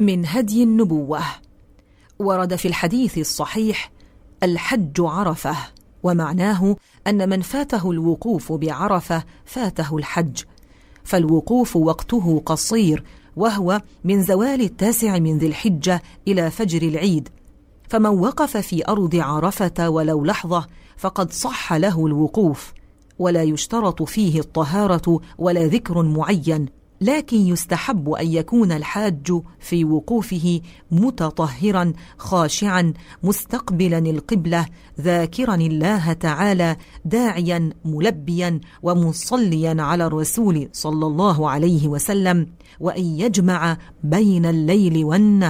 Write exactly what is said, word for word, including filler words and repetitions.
من هدي النبوة. ورد في الحديث الصحيح: الحج عرفة، ومعناه أن من فاته الوقوف بعرفة فاته الحج، فالوقوف وقته قصير، وهو من زوال التاسع من ذي الحجة إلى فجر العيد، فمن وقف في أرض عرفة ولو لحظة فقد صح له الوقوف، ولا يشترط فيه الطهارة ولا ذكر معين، لكن يستحب أن يكون الحاج في وقوفه متطهرا خاشعا مستقبلا القبلة ذاكرا الله تعالى داعيا ملبيا ومصليا على الرسول صلى الله عليه وسلم، وأن يجمع بين الليل والنهار.